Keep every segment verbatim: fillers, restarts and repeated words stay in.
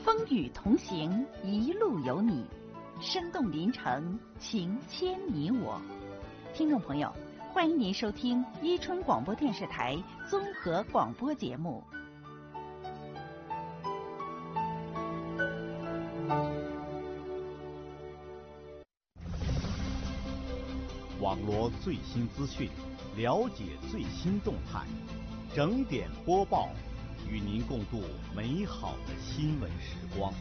风雨同行，一路有你，生动临城，情牵你我。听众朋友，欢迎您收听伊春广播电视台综合广播节目。 网罗最新资讯，了解最新动态，整点播报，与您共度美好的新闻时光。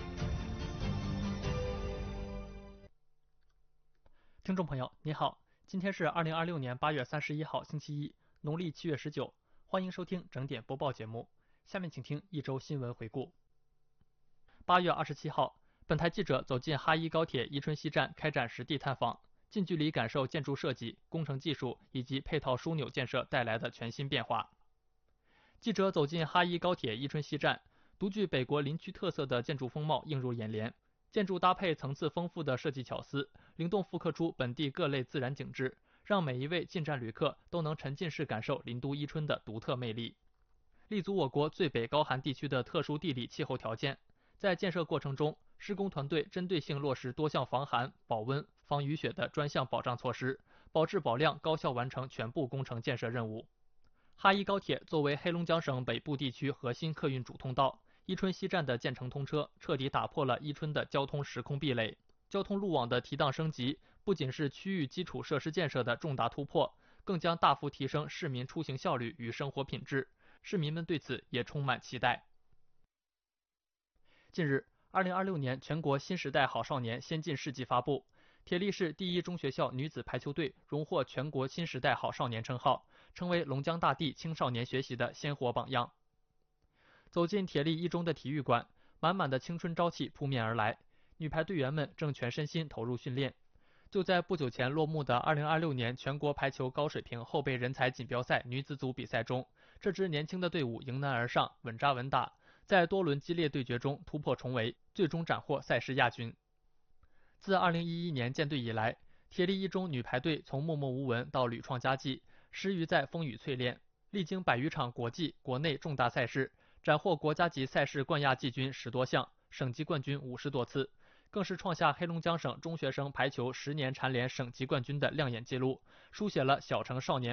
听众朋友，你好，今天是二零二六年八月三十一号，星期一，农历七月十九，欢迎收听整点播报节目。下面请听一周新闻回顾。八月二十七号，本台记者走进哈伊高铁伊春西站开展实地探访，近距离感受建筑设计、工程技术以及配套枢纽建设带来的全新变化。记者走进哈伊高铁伊春西站，独具北国林区特色的建筑风貌映入眼帘，建筑搭配层次丰富的设计巧思，灵动复刻出本地各类自然景致，让每一位进站旅客都能沉浸式感受林都伊春的独特魅力。立足我国最北高寒地区的特殊地理气候条件，在建设过程中，施工团队针对性落实多项防寒、保温、防雨雪的专项保障措施，保质保量，高效完成全部工程建设任务。哈伊高铁作为黑龙江省北部地区核心客运主通道，伊春西站的建成通车，彻底打破了伊春的交通时空壁垒。交通路网的提档升级，不仅是区域基础设施建设的重大突破，更将大幅提升市民出行效率与生活品质。市民们对此也充满期待。近日，二零二六年全国新时代好少年先进事迹发布，铁力市第一中学校女子排球队荣获全国新时代好少年称号，成为龙江大地青少年学习的鲜活榜样。走进铁力一中的体育馆，满满的青春朝气扑面而来，女排队员们正全身心投入训练。就在不久前落幕的二零二六年全国排球高水平后备人才锦标赛女子组比赛中，这支年轻的队伍迎难而上，稳扎稳打，在多轮激烈对决中突破重围，最终斩获赛事亚军。自二零一一年建队以来，铁力一中女排队从默默无闻到屡创佳绩，始于在风雨淬炼，历经百余场国际、国内重大赛事，斩获国家级赛事冠亚季军十多项，省级冠军五十多次，更是创下黑龙江省中学生排球十年蝉联省级冠军的亮眼纪录，书写了小城少年